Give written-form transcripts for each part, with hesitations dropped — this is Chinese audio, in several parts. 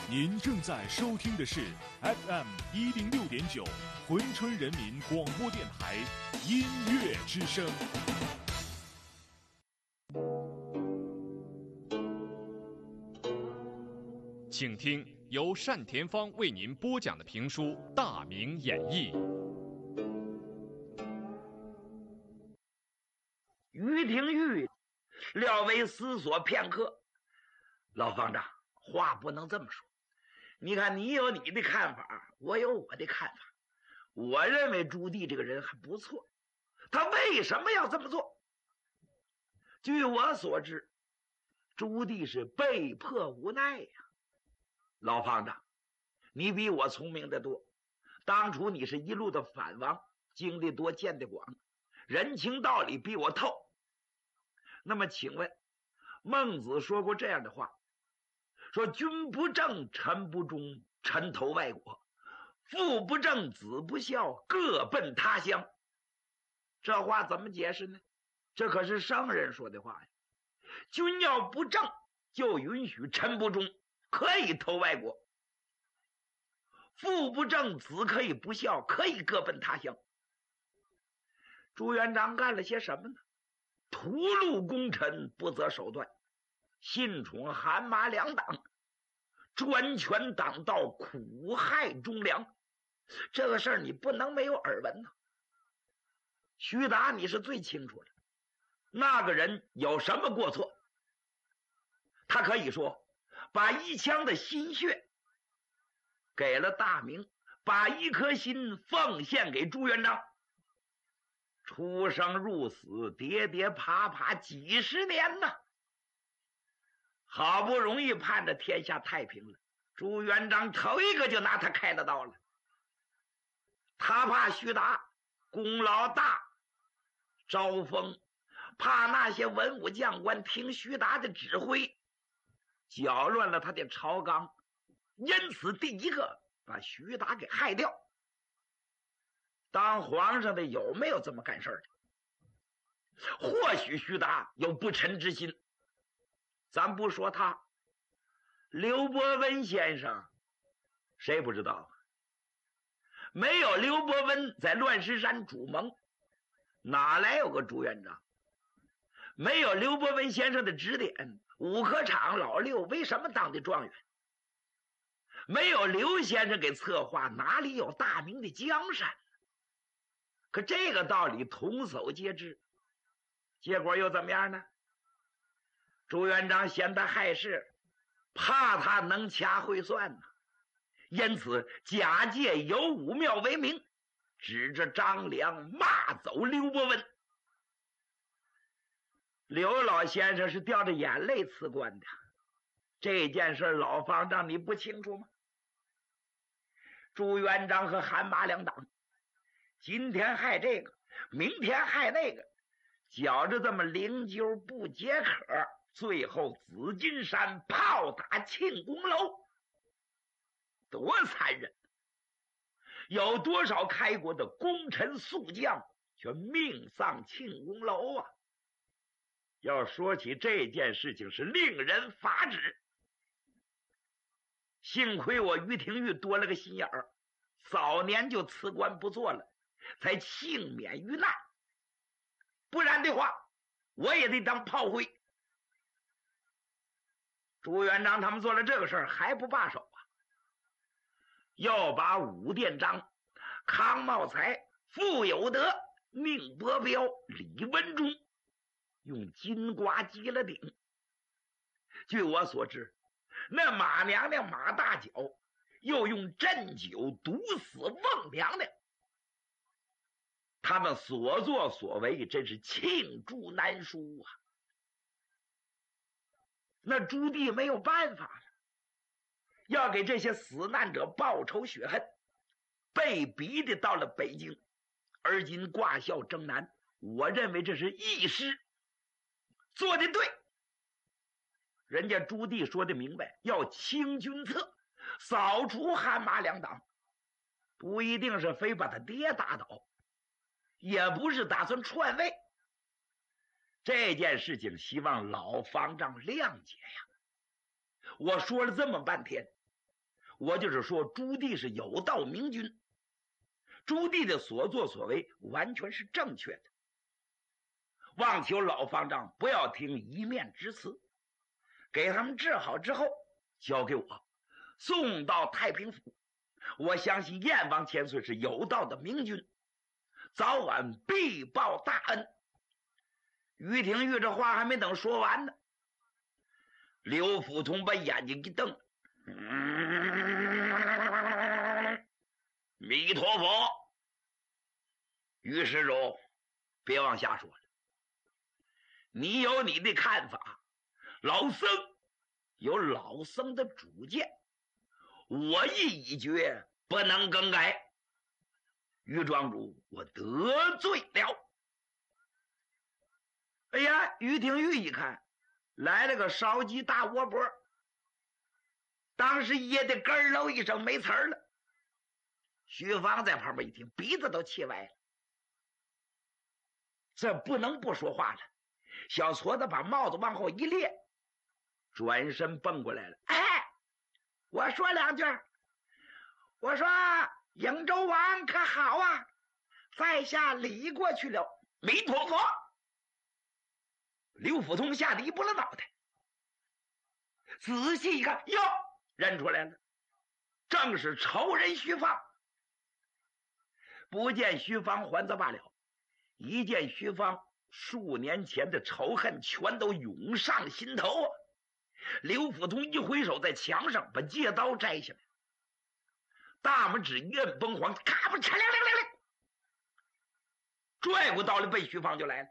您正在收听的是 FM106.9珲春人民广播电台音乐之声。请听由单田芳为您播讲的评书《大明演义》。 于廷玉略微思索片刻，老方丈，话不能这么说。你看，你有你的看法，我有我的看法。我认为朱棣这个人还不错，他为什么要这么做？据我所知，朱棣是被迫无奈呀。老方丈，你比我聪明得多，当初你是一路的反王，经历多，见得广，人情道理比我透。那么请问，孟子说过这样的话，说君不正，臣不忠，臣投外国；父不正，子不孝，各奔他乡。这话怎么解释呢？这可是圣人说的话呀。君要不正，就允许臣不忠，可以投外国；父不正，子可以不孝，可以各奔他乡。朱元璋干了些什么呢？屠戮功臣，不择手段，信宠韩马两党，专权党道，苦害忠良。这个事儿你不能没有耳闻呢。徐达你是最清楚的，那个人有什么过错？他可以说把一腔的心血给了大明，把一颗心奉献给朱元璋，出生入死，跌跌爬爬几十年呢，好不容易盼着天下太平了，朱元璋头一个就拿他开了刀了。他怕徐达功劳大，招风，怕那些文武将官听徐达的指挥，搅乱了他的朝纲，因此第一个把徐达给害掉。当皇上的有没有这么干事的？或许徐达有不臣之心，咱不说他，刘伯温先生谁不知道？没有刘伯温在乱石山主盟，哪来有个朱元璋？没有刘伯温先生的指点，五科场老六为什么当的状元？没有刘先生给策划，哪里有大明的江山？可这个道理童叟皆知，结果又怎么样呢？朱元璋嫌他害事，怕他能掐会算呢，因此假借有武庙为名，指着张良骂走刘伯温。刘老先生是掉着眼泪辞官的，这件事老方丈你不清楚吗？朱元璋和韩马两党今天害这个，明天害那个，搅着这么灵柩不解渴，最后紫金山炮打庆功楼，多残忍！有多少开国的功臣宿将却命丧庆功楼啊！要说起这件事情是令人发指。幸亏我于廷玉多了个心眼儿，早年就辞官不做了，才幸免于难，不然的话我也得当炮灰。朱元璋他们做了这个事儿还不罢手啊，要把武殿章、康茂才、傅有德、宁伯彪、李文忠用金瓜击了顶。据我所知，那马娘娘马大脚又用鸩酒毒死孟娘娘，他们所作所为真是罄竹难书啊！那朱棣没有办法了，要给这些死难者报仇雪恨，被逼的到了北京，而今挂孝征南。我认为这是义师做的对，人家朱棣说的明白，要清君侧，扫除韩马两党，不一定是非把他爹打倒，也不是打算篡位。这件事情希望老方丈谅解呀。我说了这么半天， 我就是说，朱棣是有道明君，朱棣的所作所为完全是正确的。望求老方丈不要听一面之词，给他们治好之后，交给我，送到太平府。我相信燕王千岁是有道的明君，早晚必报大恩。于廷玉这话还没等说完呢，刘福通把眼睛一瞪，弥陀佛，于世忠，别往下说了，你有你的看法，老僧有老僧的主见，我意已决，不能更改。于庄主，我得罪了。哎呀，于廷玉一看来了个烧鸡大窝脖，当时噎得咯喽一声没词儿了。徐芳在旁边一听，鼻子都气歪了，这不能不说话了。小矬子把帽子往后一列，转身蹦过来了。哎，我说两句。我说瀛州王可好啊？在下礼过去了。弥陀佛。刘福通吓得一拨了脑袋，仔细一看，哟，认出来了，正是仇人徐芳。不见徐芳还则罢了，一见徐芳，数年前的仇恨全都涌上心头啊！刘福通一挥手，在墙上把戒刀摘下来，大拇指一摁崩黄，咔吧嚓亮亮亮亮，拽过刀来奔徐芳就来了。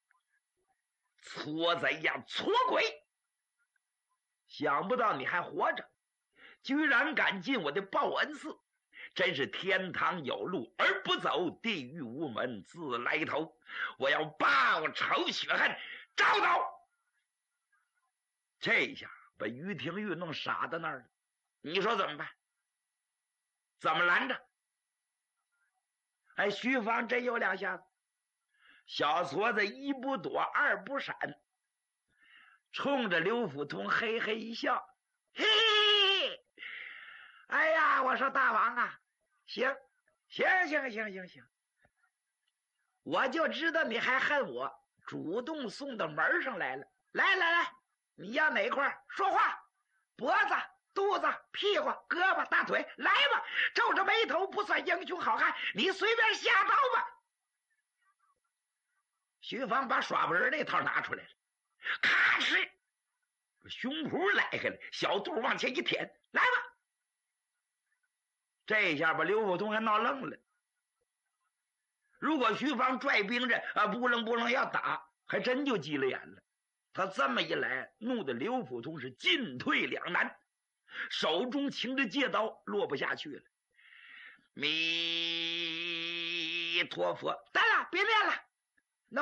搓怎样搓鬼！想不到你还活着，居然敢进我的报恩寺，真是天堂有路而不走，地狱无门自来投。我要报仇雪恨，找到！这一下把于廷玉弄傻在那儿了，你说怎么办？怎么拦着？哎，徐芳真有两下子。小矬子一不躲二不闪，冲着刘福通嘿嘿一笑，嘿嘿，哎呀，我说大王啊，行，我就知道你还恨我，主动送到门上来了。来，你要哪块说话？脖子、肚子、屁股、胳膊、大腿，来吧！皱着眉头不算英雄好汉，你随便下刀吧。徐芳把耍不人那套拿出来了，咔哧，胸脯来开了，小肚往前一舔，来吧！这下把刘福通还闹愣了。如果徐芳拽兵刃不楞要打，还真就急了眼了。他这么一来，怒得刘福通是进退两难，手中擎着戒刀落不下去了。弥陀佛，得了，别练了。